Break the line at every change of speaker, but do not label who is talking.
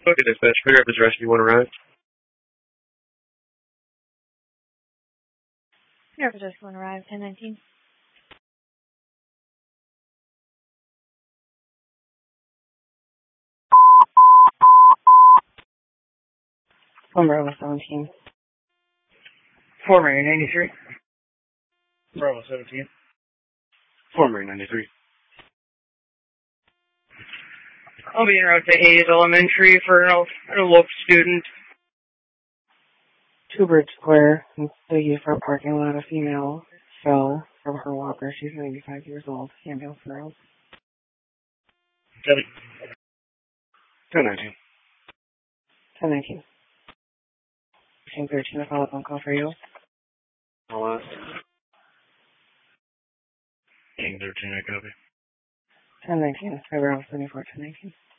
Okay, dispatch. Figure out the direction you want to ride.
Here, for just one arrive, 1019.
Bravo 17.
Fort Mary 93.
Bravo 17. Fort Mary 93.
I'll be en route to Hayes Elementary for an eloped student.
Two Bridge Square, in the Front parking lot. A female fell from her walker. She's 95 years old. Ambulance girls.
1019.
1019. 13, a follow-up phone call for you.
I'll ask. King 13, I copy.
1019, February 24, 1019.